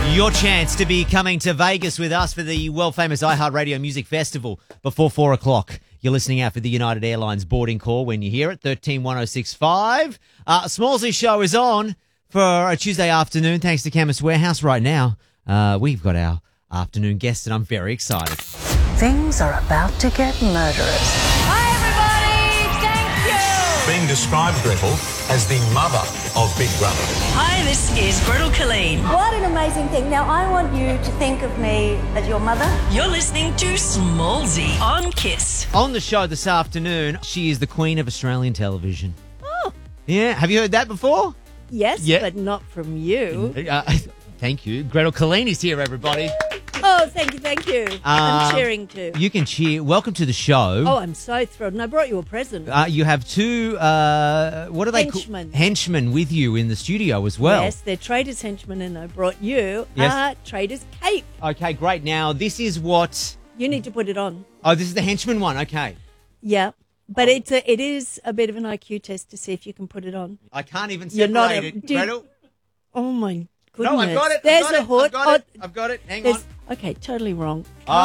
Your chance to be coming to Vegas with us for the world-famous iHeartRadio Music Festival before 4 o'clock. You're listening out for the United Airlines boarding call when you hear it, 131065. Smallsy's show is on for a Tuesday afternoon, thanks to Chemist Warehouse right now. We've got our afternoon guest, and I'm very excited. Things are about to get murderous. Hi, everybody! Thank you! Being described, Gretel, as the mother of Big Brother. Hi, this is Gretel Colleen. What an amazing thing. Now, I want you to think of me as your mother. You're listening to Smallsy on Kiss. On the show this afternoon, she is the queen of Australian television. Oh. Yeah, have you heard that before? Yes, Yeah. but not from you. Thank you. Gretel Colleen is here, everybody. Oh, thank you. I'm cheering too. You can cheer. Welcome to the show. Oh, I'm so thrilled. And I brought you a present. You have two, what are they called? Henchmen. Henchmen with you in the studio as well. Yes, they're Traders henchmen, and I brought you Yes. a Traders cape. Okay, great. Now, this is what... You need to put it on. Oh, this is the henchman one. Okay. Yeah. But it is a bit of an IQ test to see if you can put it on. I can't even You're not separate it. Gretel? Oh, my goodness. No, I've got it. There's I've got a it, hood. I've got it. Hang There's- on. Okay, totally wrong.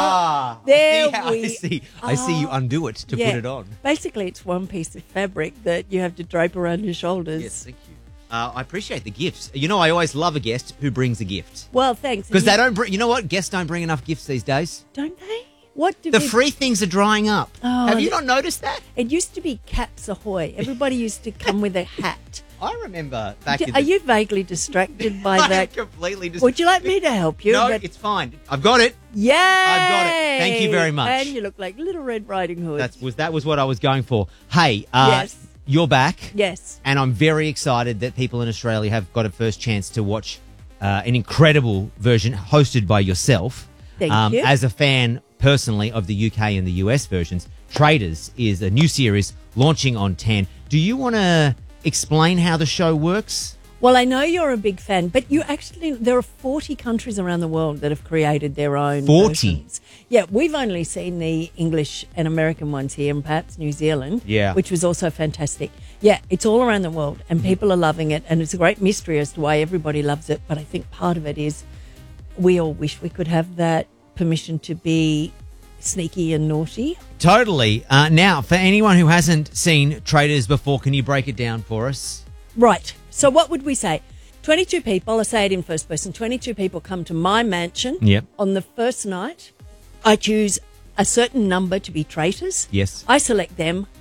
There There we I see you undo it to put it on. Basically, it's one piece of fabric that you have to drape around your shoulders. Yes, thank you. I appreciate the gifts. You know, I always love a guest who brings a gift. Well, thanks. Because they don't bring... You know what? Guests don't bring enough gifts these days. Don't they? What do The we- free things are drying up. Oh, Have you not noticed that? It used to be Caps Ahoy. Everybody used to come with a hat. I remember back in Are you vaguely distracted by I'm that? completely distracted. Would you like me to help you? No, But- it's fine. I've got it. Yay! I've got it. Thank you very much. And you look like Little Red Riding Hood. That was what I was going for. Hey, Yes. you're back. Yes. And I'm very excited that people in Australia have got a first chance to watch an incredible version hosted by yourself. Thank you. As a fan, personally, of the UK and the US versions, Traders is a new series launching on 10. Do you want to explain how the show works? Well, I know you're a big fan, but there are 40 countries around the world that have created their own 40? versions. Yeah, we've only seen the English and American ones here and perhaps New Zealand, Yeah. which was also fantastic. Yeah, it's all around the world and people are loving it, and it's a great mystery as to why everybody loves it. But I think part of it is we all wish we could have that permission to be sneaky and naughty. Totally. Now, for anyone who hasn't seen Traders before, can you break it down for us? Right. So what would we say? 22 people, I say it in first person, 22 people come to my mansion. Yep. On the first night, I choose a certain number to be traitors. Yes. I select them.